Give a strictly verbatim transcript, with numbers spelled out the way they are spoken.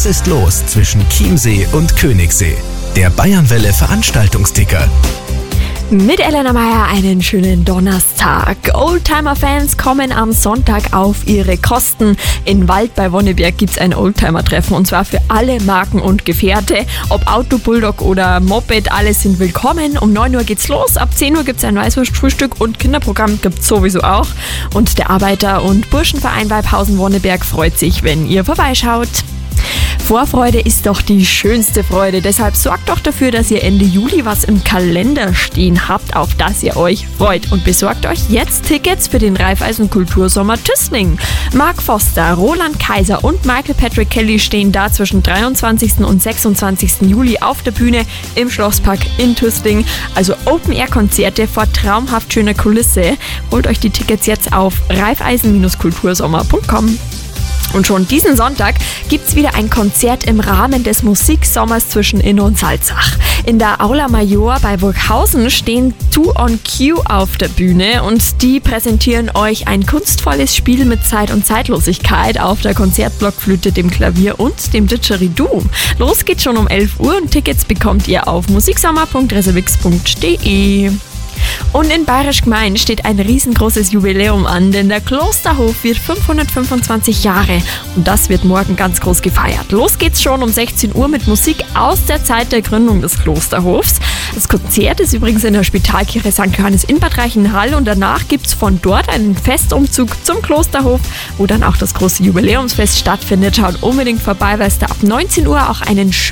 Was ist los zwischen Chiemsee und Königssee? Der Bayernwelle Veranstaltungsticker. Mit Elena Meyer einen schönen Donnerstag. Oldtimer-Fans kommen am Sonntag auf ihre Kosten. In Wald bei Wonneberg gibt's ein Oldtimer-Treffen und zwar für alle Marken und Gefährte. Ob Auto, Bulldog oder Moped, alle sind willkommen. Um neun Uhr geht's los, ab zehn Uhr gibt's ein Weißwurstfrühstück und Kinderprogramm gibt's sowieso auch. Und der Arbeiter- und Burschenverein Weibhausen-Wonneberg freut sich, wenn ihr vorbeischaut. Vorfreude ist doch die schönste Freude, deshalb sorgt doch dafür, dass ihr Ende Juli was im Kalender stehen habt, auf das ihr euch freut, und besorgt euch jetzt Tickets für den Raiffeisen Kultursommer Tüßling. Mark Foster, Roland Kaiser und Michael Patrick Kelly stehen da zwischen dreiundzwanzigsten und sechsundzwanzigsten Juli auf der Bühne im Schlosspark in Tüßling, also Open-Air-Konzerte vor traumhaft schöner Kulisse. Holt euch die Tickets jetzt auf raiffeisen Bindestrich kultursommer Punkt com. Und schon diesen Sonntag gibt's wieder ein Konzert im Rahmen des Musiksommers zwischen Inn und Salzach. In der Aula Major bei Burghausen stehen Two on Q auf der Bühne und die präsentieren euch ein kunstvolles Spiel mit Zeit und Zeitlosigkeit auf der Konzertblockflöte, dem Klavier und dem Didgeridoo. Los geht's schon um elf Uhr und Tickets bekommt ihr auf musiksommer punkt reservix punkt de. Und in Bayerisch Gmein steht ein riesengroßes Jubiläum an, denn der Klosterhof wird fünfhundertfünfundzwanzig Jahre und das wird morgen ganz groß gefeiert. Los geht's schon um sechzehn Uhr mit Musik aus der Zeit der Gründung des Klosterhofs. Das Konzert ist übrigens in der Spitalkirche Sankt Johannes in Bad Reichenhall und danach gibt's von dort einen Festumzug zum Klosterhof, wo dann auch das große Jubiläumsfest stattfindet. Schaut unbedingt vorbei, weil es da ab neunzehn Uhr auch einen